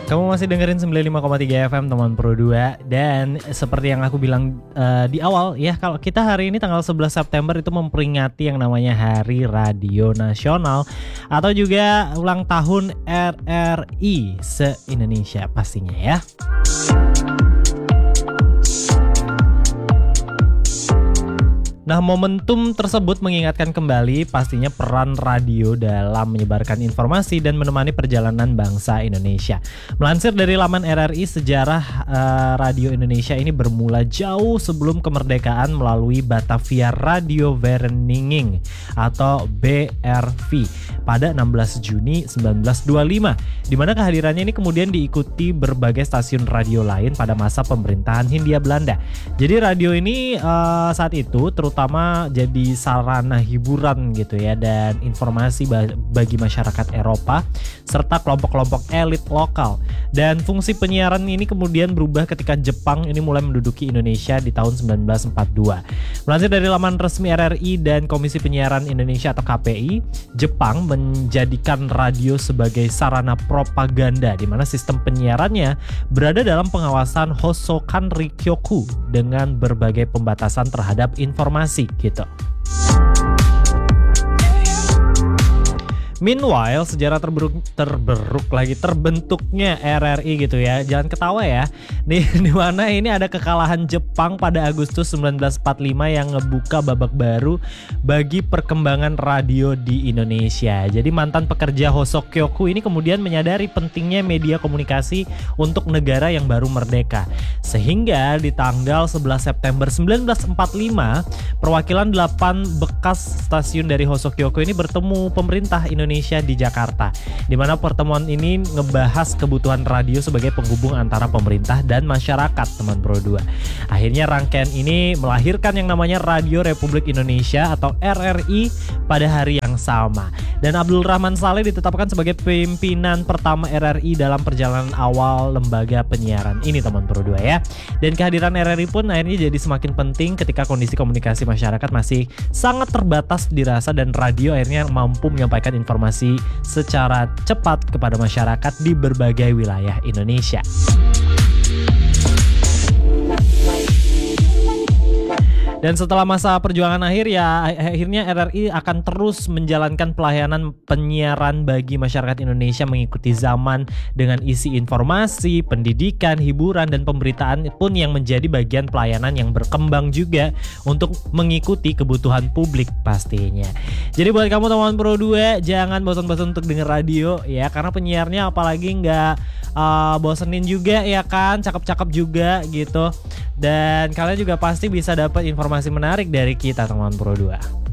Kamu masih dengerin 95,3 FM teman Pro 2. Dan seperti yang aku bilang di awal ya, kalau kita hari ini tanggal 11 September itu memperingati yang namanya Hari Radio Nasional atau juga ulang tahun RRI se-Indonesia pastinya ya. Nah, momentum tersebut mengingatkan kembali pastinya peran radio dalam menyebarkan informasi dan menemani perjalanan bangsa Indonesia. Melansir dari laman RRI, sejarah Radio Indonesia ini bermula jauh sebelum kemerdekaan melalui Batavia Radio Vereniging atau BRV pada 16 Juni 1925, di mana kehadirannya ini kemudian diikuti berbagai stasiun radio lain pada masa pemerintahan Hindia Belanda. Jadi radio ini saat itu terutama jadi sarana hiburan gitu ya dan informasi bagi masyarakat Eropa serta kelompok-kelompok elit lokal. Dan fungsi penyiaran ini kemudian berubah ketika Jepang ini mulai menduduki Indonesia di tahun 1942. Melansir dari laman resmi RRI dan Komisi Penyiaran Indonesia atau KPI, Jepang menjadikan radio sebagai sarana propaganda di mana sistem penyiarannya berada dalam pengawasan Hosokan Rikyoku dengan berbagai pembatasan terhadap informasi gitu. Meanwhile, sejarah terbentuknya RRI gitu ya. Jangan ketawa ya. Di mana ini ada kekalahan Jepang pada Agustus 1945 yang ngebuka babak baru bagi perkembangan radio di Indonesia. Jadi mantan pekerja Hosokyoku ini kemudian menyadari pentingnya media komunikasi untuk negara yang baru merdeka. Sehingga di tanggal 11 September 1945, perwakilan 8 bekas stasiun dari Hosokyoku ini bertemu pemerintah Indonesia di Jakarta, di mana pertemuan ini ngebahas kebutuhan radio sebagai penghubung antara pemerintah dan masyarakat teman Pro 2. Akhirnya rangkaian ini melahirkan yang namanya Radio Republik Indonesia atau RRI pada hari yang sama. Dan Abdul Rahman Saleh ditetapkan sebagai pimpinan pertama RRI dalam perjalanan awal lembaga penyiaran ini teman Pro 2 ya. Dan kehadiran RRI pun akhirnya jadi semakin penting ketika kondisi komunikasi masyarakat masih sangat terbatas dirasa dan radio akhirnya mampu menyampaikan informasi secara cepat kepada masyarakat di berbagai wilayah Indonesia. Dan setelah masa perjuangan akhirnya RRI akan terus menjalankan pelayanan penyiaran bagi masyarakat Indonesia mengikuti zaman dengan isi informasi, pendidikan, hiburan, dan pemberitaan pun yang menjadi bagian pelayanan yang berkembang juga untuk mengikuti kebutuhan publik pastinya. Jadi buat kamu teman Pro 2, jangan bosan-bosan untuk denger radio ya, karena penyiarnya apalagi nggak bosenin juga ya kan, cakep-cakep juga gitu. Dan kalian juga pasti bisa dapat informasi menarik dari kita teman Pro 2.